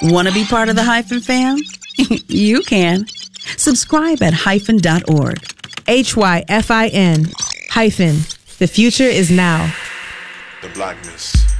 Want to be part of the Hyphen fam? You can. Subscribe at hyphen.org. HYFIN. Hyphen. The future is now. The blackness.